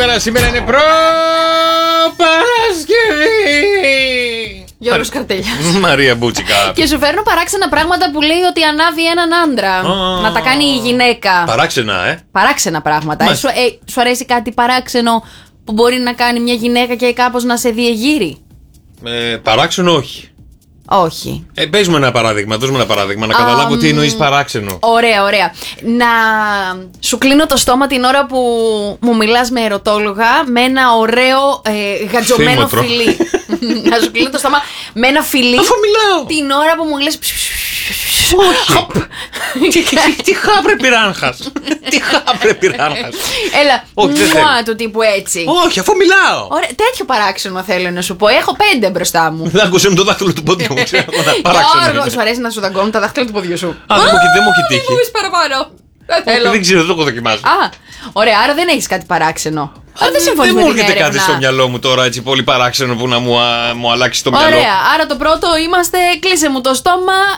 Καλημέρα, σήμερα είναι Παρασκευή. Γιώργος Καρτέλιας. Μαρία Μπούτσικα. Και σου φέρνω παράξενα πράγματα που λέει ότι ανάβει έναν άντρα. Να τα κάνει η γυναίκα. Παράξενα, Παράξενα πράγματα. Σου αρέσει κάτι παράξενο που μπορεί να κάνει μια γυναίκα και κάπως να σε διεγείρει? Παράξενο, όχι. Όχι. Πες μου ένα παράδειγμα, δώσ' μου ένα παράδειγμα να καταλάβω τι εννοείς παράξενο. Ωραία, ωραία. Να σου κλείνω το στόμα την ώρα που μου μιλάς με ερωτόλογα με ένα ωραίο γατζωμένο φιλί. Να σου κλείνω το στόμα με ένα φιλί. Αφού μιλάω. Την ώρα που μου λες. Όχι. Τι χάπρε πυράνχας. Τι χάπρε πυράνχας. Έλα, Όχι, δεν θέλω. του τύπου έτσι. Όχι, αφού μιλάω. Ωραία, τέτοιο παράξενο θέλω να σου πω. Έχω 5 μπροστά μου. Δάγκωσε με το δάχτυλο του πόδιου μου. Γιώργο, σου αρέσει να σου δαγκώνουν τα δάχτυλα του ποδιού σου? Δεν μου έχει τύχει. Δεν μου πεις παραπάνω. Δεν θέλω. Δεν ξέρω, δεν το έχω δοκιμάσει. Ωραία, άρα δεν έχεις κάτι παράξενο. Δεν συμφωνείς Δεν με μου την έρχεται κάτι έρευνα. στο μυαλό μου τώρα έτσι πολύ παράξενο που να μου αλλάξει το μυαλό. Ωραία, άρα το πρώτο είμαστε. Κλείσε μου το στόμα.